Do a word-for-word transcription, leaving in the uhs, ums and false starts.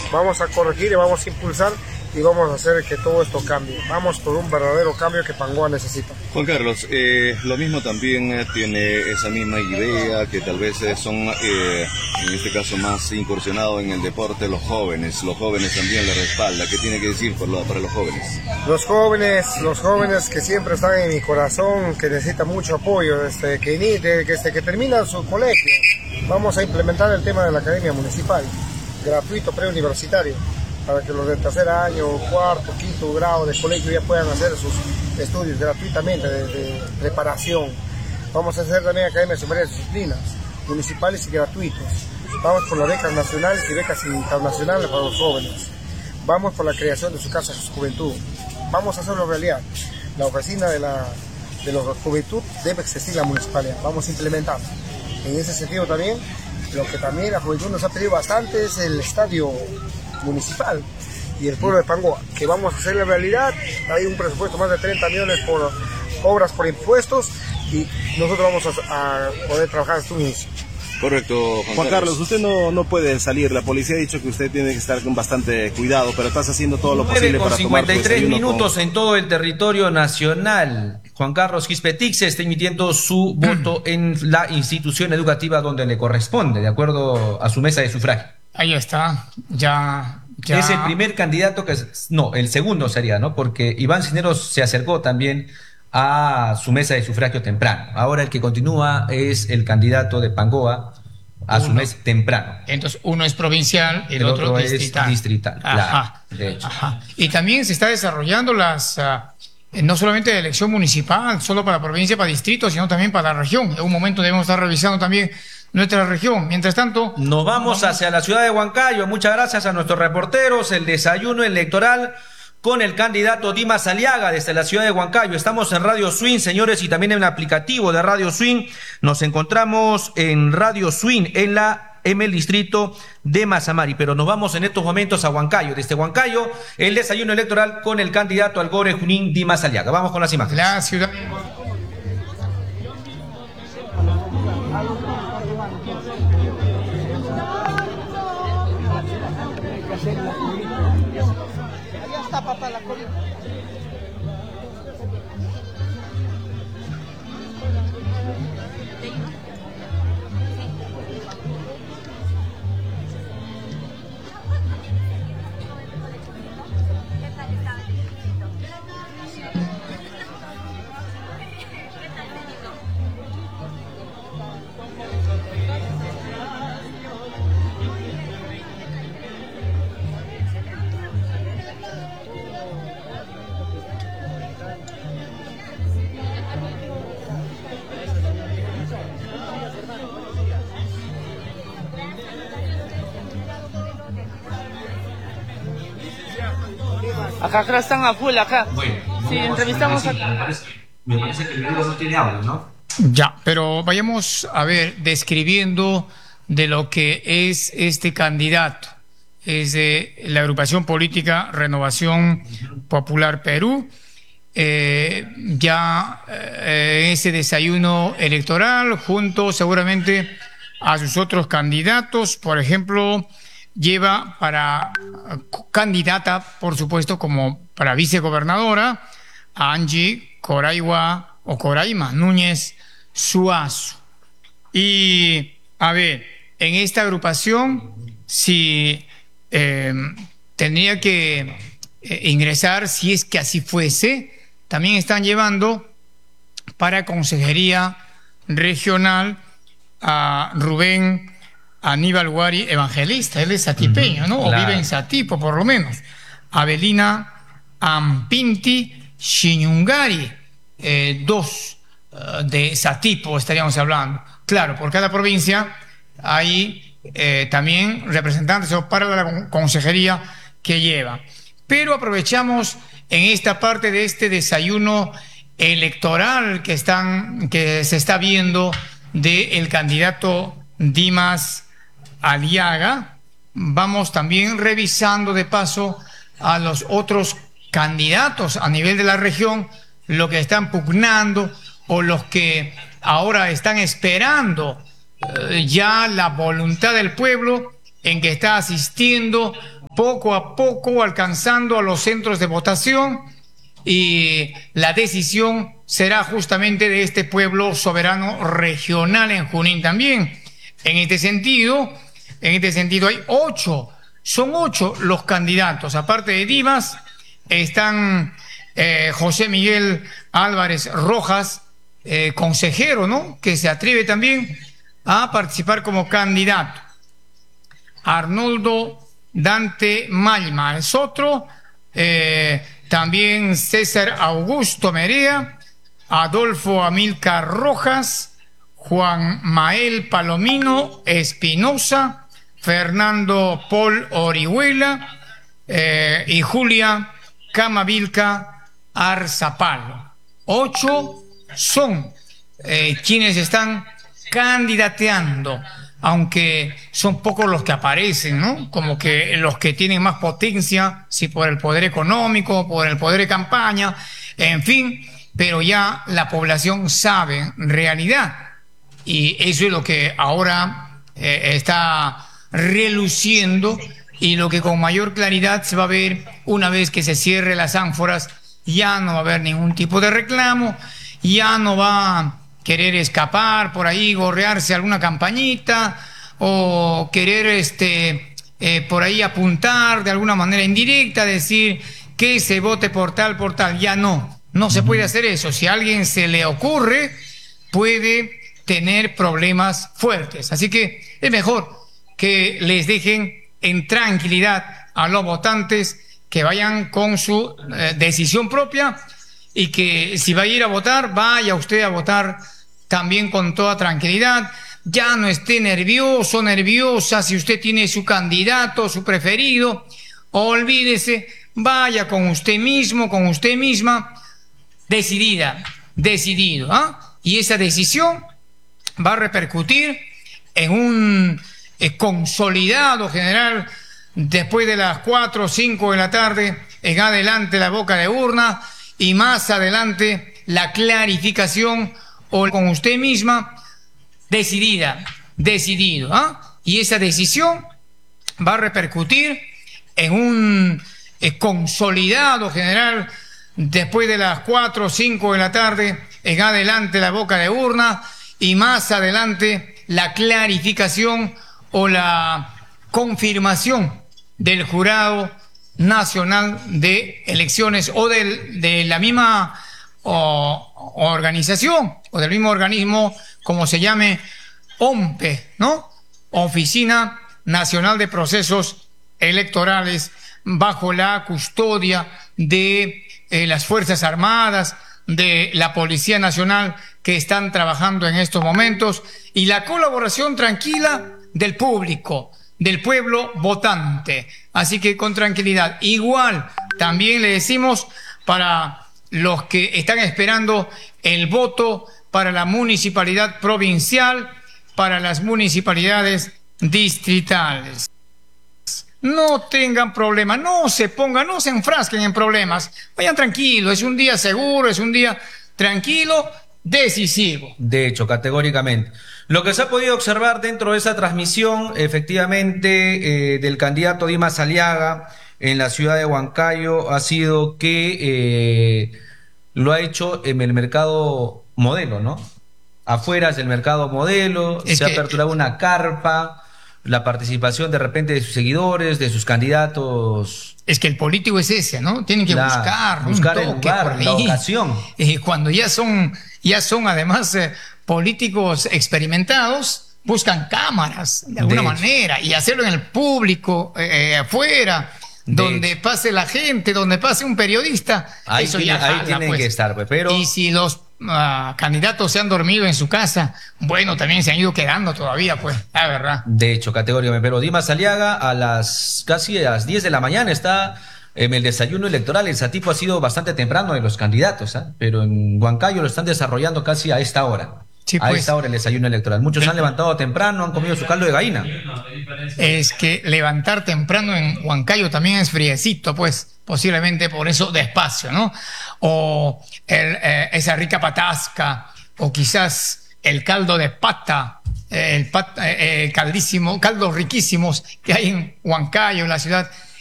vamos a corregir y vamos a impulsar y vamos a hacer que todo esto cambie. Vamos por un verdadero cambio que Pangoa necesita. Juan Carlos, eh, lo mismo también eh, tiene esa misma idea que tal vez eh, son, eh, en este caso, más incursionados en el deporte los jóvenes. Los jóvenes también le respaldan. ¿Qué tiene que decir por lo, para los jóvenes? Los jóvenes, los jóvenes que siempre están en mi corazón, que necesitan mucho apoyo, desde que, desde que, desde que terminan su colegio. Vamos a implementar el tema de la academia municipal, gratuito preuniversitario, para que los de tercer año, cuarto, quinto grado de colegio ya puedan hacer sus estudios gratuitamente de, de preparación. Vamos a hacer también academias de varias disciplinas, municipales y gratuitos. Vamos por las becas nacionales y becas internacionales para los jóvenes. Vamos por la creación de su casa de su juventud. Vamos a hacerlo realidad. La oficina de la, de la juventud debe existir en la municipalidad. Vamos a implementarlo. En ese sentido también, lo que también la juventud nos ha pedido bastante es el estadio municipal y el pueblo de Pangoa, que vamos a hacer la realidad. Hay un presupuesto más de treinta millones por obras por impuestos y nosotros vamos a, a poder trabajar hasta un inicio. Correcto, Juan, Juan Carlos, usted no, no puede salir, la policía ha dicho que usted tiene que estar con bastante cuidado, pero estás haciendo todo lo posible para tomar cincuenta y tres minutos con... en todo el territorio nacional. Juan Carlos Quispetix está emitiendo su voto en la institución educativa donde le corresponde, de acuerdo a su mesa de sufragio. Ahí está, ya, ya... Es el primer candidato que... No, el segundo sería, ¿no? Porque Iván Cisneros se acercó también a su mesa de sufragio temprano. Ahora el que continúa es el candidato de Pangoa a uno. Su mesa temprano. Entonces uno es provincial y el, el otro, otro distrital. Es distrital, ajá, claro, de hecho. Ajá. Y también se está desarrollando las... Uh, no solamente la elección municipal, solo para la provincia, para distrito, sino también para la región. En un momento debemos estar revisando también nuestra región. Mientras tanto... Nos vamos hacia la ciudad de Huancayo. Muchas gracias a nuestros reporteros. El desayuno electoral con el candidato Dimas Aliaga desde la ciudad de Huancayo. Estamos en Radio Swing, señores, y también en el aplicativo de Radio Swing. Nos encontramos en Radio Swing, en la en el distrito de Mazamari, pero nos vamos en estos momentos a Huancayo. Desde Huancayo, el desayuno electoral con el candidato al Gore Junín Dimas Aliaga. Vamos con las imágenes. La ciudad... Allá está, papá, la colina. Acá, acá están a full, acá. Bueno, sí, entrevistamos a... Me parece, me parece que el video no tiene audio, ¿no? Ya, pero vayamos a ver, describiendo de lo que es este candidato. Es de la agrupación política Renovación Popular Perú. Eh, ya eh, ese desayuno electoral, junto seguramente a sus otros candidatos, por ejemplo... lleva para candidata, por supuesto, como para vicegobernadora, a Angie Coraiwa o Coraima Núñez Suazo. Y, a ver, en esta agrupación, si eh, tendría que eh, ingresar, si es que así fuese, también están llevando para Consejería Regional a Rubén Aníbal Guari Evangelista, él es satipeño, ¿no? Claro. O vive en Satipo, por lo menos. Avelina Ampinti Xiñungari, eh, dos uh, de Satipo estaríamos hablando. Claro, por cada provincia hay eh, también representantes para la consejería que lleva. Pero aprovechamos en esta parte de este desayuno electoral que, están, que se está viendo del candidato Dimas Aliaga, vamos también revisando de paso a los otros candidatos a nivel de la región, lo que están pugnando o los que ahora están esperando eh, ya la voluntad del pueblo en que está asistiendo poco a poco alcanzando a los centros de votación, y la decisión será justamente de este pueblo soberano regional en Junín también. En este sentido, en este sentido hay ocho, son ocho los candidatos. Aparte de Dimas, están eh, José Miguel Álvarez Rojas, eh, consejero, ¿no?, que se atreve también a participar como candidato. Arnoldo Dante Malma es otro, eh, también César Augusto Merea, Adolfo Amílcar Rojas, Juan Mael Palomino Espinosa, Fernando Paul Orihuela eh, y Julia Camavilca Arzapalo. Ocho son eh, quienes están candidateando, aunque son pocos los que aparecen, ¿no? Como que los que tienen más potencia, si por el poder económico, por el poder de campaña, en fin, pero ya la población sabe en realidad, y eso es lo que ahora eh, está reluciendo, y lo que con mayor claridad se va a ver una vez que se cierre las ánforas. Ya no va a haber ningún tipo de reclamo, ya no va a querer escapar por ahí, gorrearse alguna campañita, o querer este eh, por ahí apuntar de alguna manera indirecta, decir que se vote por tal, por tal. Ya no, no se puede hacer eso. Si a alguien se le ocurre, puede tener problemas fuertes. Así que es mejor que les dejen en tranquilidad a los votantes, que vayan con su eh, decisión propia, y que si va a ir a votar, vaya usted a votar también con toda tranquilidad. Ya no esté nervioso, nerviosa. Si usted tiene su candidato, su preferido, olvídese, vaya con usted mismo, con usted misma, decidida, decidido, ¿ah? Y esa decisión va a repercutir en un eh, consolidado general después de las cuatro o cinco de la tarde, en adelante la boca de urna, y más adelante la clarificación, o con usted misma, decidida, decidido, ¿ah? Y esa decisión va a repercutir en un eh, consolidado general después de las cuatro o cinco de la tarde, en adelante la boca de urna, y más adelante la clarificación o la confirmación del Jurado Nacional de Elecciones, o del, de la misma o, organización, o del mismo organismo, como se llame, O M P E, ¿no? Oficina Nacional de Procesos Electorales, bajo la custodia de eh, las Fuerzas Armadas, de la Policía Nacional, que están trabajando en estos momentos, y la colaboración tranquila del público, del pueblo votante. Así que con tranquilidad. Igual también le decimos, para los que están esperando el voto para la municipalidad provincial, para las municipalidades distritales, no tengan problemas, no se pongan, no se enfrasquen en problemas, vayan tranquilos. Es un día seguro, es un día tranquilo, decisivo. De hecho, categóricamente. Lo que se ha podido observar dentro de esa transmisión, efectivamente, eh, del candidato Dimas Aliaga en la ciudad de Huancayo, ha sido que eh, lo ha hecho en el mercado modelo, ¿no? Afuera del mercado modelo, es se que... ha aperturado una carpa, la participación de repente de sus seguidores, de sus candidatos. Es que el político es ese, ¿no? Tienen que la, buscar, buscar un el toque lugar, por ahí. La ocasión. Eh, cuando ya son, ya son además eh, políticos experimentados, buscan cámaras de alguna de manera, y hacerlo en el público, eh, afuera, de donde hecho. pase la gente, donde pase un periodista. Ahí, eso tiene, ya ahí jala, tienen pues. que estar, pues, pero... Y si los Uh, candidatos se han dormido en su casa, bueno, también se han ido quedando todavía, pues, la verdad. De hecho, categóricamente, pero Dimas Aliaga a las casi a las diez de la mañana está en el desayuno electoral. El Satipo ha sido bastante temprano de los candidatos, ¿eh? Pero en Huancayo lo están desarrollando casi a esta hora. Sí, pues, a esta hora el desayuno electoral. Muchos se han levantado temprano, han comido su caldo de gallina. Es que levantar temprano en Huancayo también es friecito, pues. Posiblemente por eso despacio, ¿no? O el, eh, esa rica patasca, o quizás el caldo de pata, eh, el, pat, eh, el caldísimo, caldos riquísimos que hay en Huancayo, en la ciudad